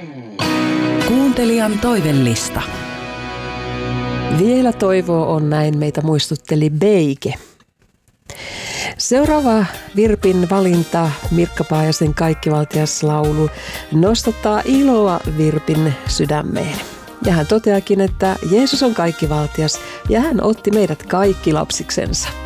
Kuuntelijan toivellista. Vielä toivoa on, näin meitä muistutteli Beike. Seuraava Virpin valinta, Mirkka Paajasen kaikkivaltias laulu, nostattaa iloa Virpin sydämeen. Ja hän toteakin, että Jeesus on kaikkivaltias ja hän otti meidät kaikki lapsiksensa.